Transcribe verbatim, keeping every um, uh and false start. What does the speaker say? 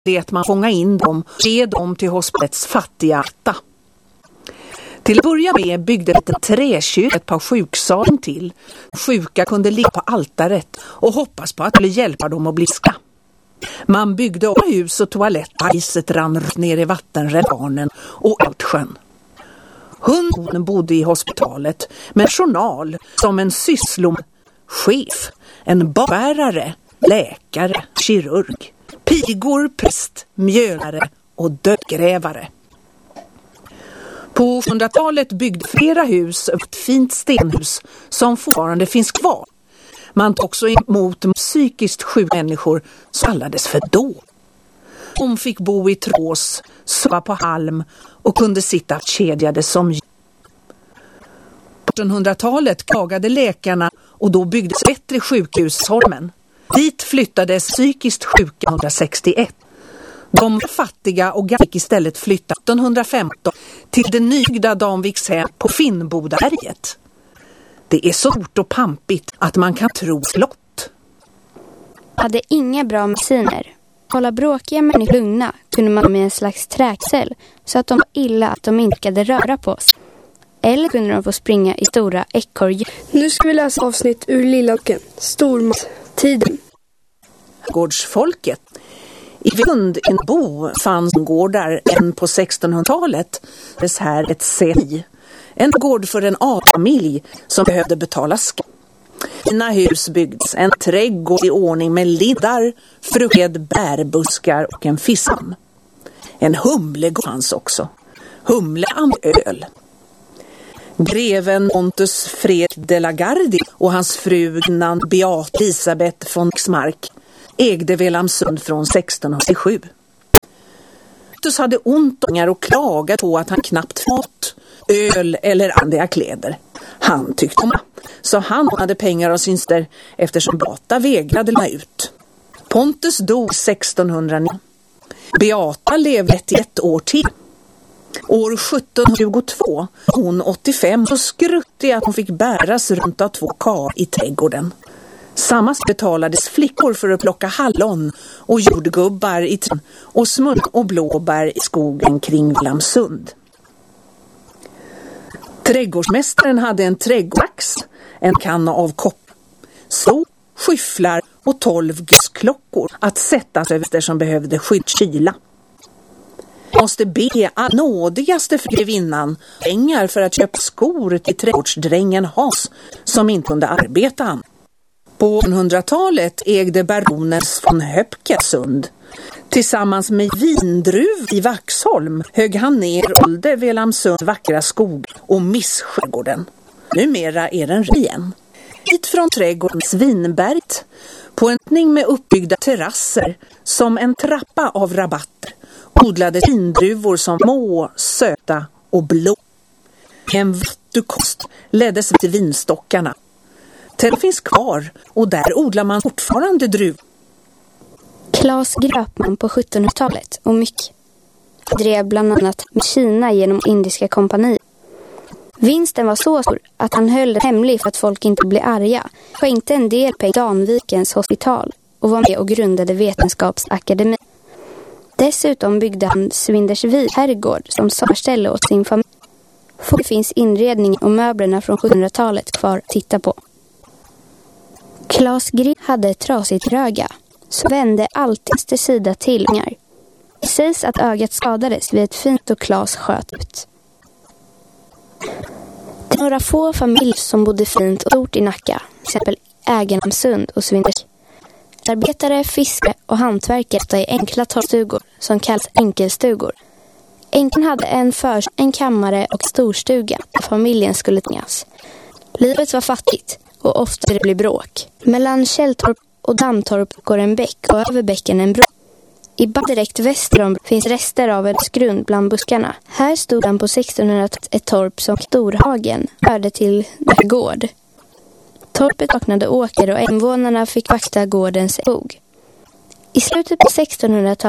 det man fånga in dem och ge dem till hospitets fattiga atta. Till att börja med byggde ett träkyrka ett par sjuksalen till. Sjuka kunde ligga på altaret och hoppas på att det skulle hjälpa dem att bli friska. Man byggde också hus och toaletter. Iset rann ner i vattenrännan och ut sjön. Hunden bodde i hospitalet med en journal som en sysslom, chef, en bärare, läkare, kirurg, pigor, präst, mjölare och dödgrävare. På sjuttonhundratalet byggde flera hus och ett fint stenhus som fortfarande finns kvar. Man tog också emot psykiskt sjuka människor som kallades för då. De fick bo i trås, sova på halm och kunde sitta kedjade som djur. På sjuttonhundratalet klagade läkarna och då byggdes bättre sjukhus i Holmen. Dit flyttades psykiskt sjuka ettonhundrasextioett. De fattiga och gamla fick istället flytta sjuttonhundrafemton till det nybyggda Danvikshem på Finnbodaberget. Det är så stort och pampigt att man kan tro slott. Hade inga bra mediciner. Hålla bråkiga människor lugna kunde man med en slags träkcell så att de var illa att de inte kunde röra på sig. Eller kunde de få springa i stora ekorrdjur. Nu ska vi läsa avsnitt ur Lilla boken. Stormatstiden. Gårdsfolket. I Vundinbo fanns gårdar en på sextonhundratalet. Det här ett C. En gård för en A-familj som behövde betala skatt. Fina hus byggdes, en trädgård i ordning med lindar, frukted, bärbuskar och en fiskam. En humlegård fanns också. Humle och öl. Greven Montes Fred de la Gardie och hans fru Nan Beate Elisabeth von Xmark ägde Velamsund från sextonhundrasju. Montes hade ont och klagade på att han knappt fått öl eller andra kläder. Han tyckte om så han hade pengar av sin ster eftersom Beata vägrade lämna ut. Pontus dog sextonhundranio. Beata levde ett år till. År sjuttonhundratjugotvå, hon åttiofem, så skruttig att hon fick bäras runt av två kar i trädgården. Samma betalades flickor för att plocka hallon och jordgubbar i trädgården och smulk och blåbär i skogen kring Velamsund. Trädgårdsmästaren hade en trädgårdsax, en kanna av kopp, så skyfflar och tolv klockor att sättas över som behövde skyddskyla. Måste be all nådigaste för grevinnan pengar för att köpa skor till trädgårdsdrängen Hans som inte kunde arbeta han. På sjuttonhundratalet ägde baronens von Höpkesund. Tillsammans med vindruv i Vaxholm högg han ner Olde Velamsund vackra skog och Misskärgården. Numera är den igen. Hit från trädgårdens Vinberget på en ning med uppbyggda terrasser som en trappa av rabatter odlade vindruvor som små, söta och blå. En vattukost leddes till vinstockarna. Terren finns kvar och där odlar man fortfarande druv. Claes Gröpman på sjuttonhundratalet och mycket drev bland annat med Kina genom indiska kompanier. Vinsten var så stor att han höll det hemligt för att folk inte blev arga. Skänkte en del pengar till Danvikens hospital och var med och grundade Vetenskapsakademin. Dessutom byggde han Svindersvik herrgård som sommarställe åt sin familj. Det finns inredningen och möblerna från sjuttonhundratalet kvar att titta på. Claes Grimm hade ett trasigt öga, så vände alltid till sida till. Det sägs att ögat skadades vid ett fint och Claes sköt ut. Det var några få familjer som bodde fint och stort i Nacka, till exempel Ägenhamsund och Svinders. Arbetare, fiskare och hantverkare i enkla torrstugor som kallas enkelstugor. Enkeln hade en förs, en kammare och storstuga där familjen skulle tvingas. Livet var fattigt och ofta det blev bråk. Mellan Källtorp och Dammtorp går en bäck och över bäcken en bro. I bad direkt väster om finns rester av en grund bland buskarna. Här stod han på sextonhundratalet ett torp som Storhagen hörde till en gård. Torpet saknade åker och invånarna fick vakta gårdens skog. I slutet på sextonhundratalet